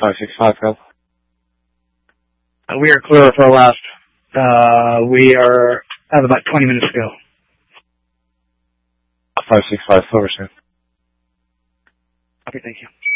565, go. We are clear for our last. We have about 20 minutes to go. 565, Silverstone. Okay, thank you.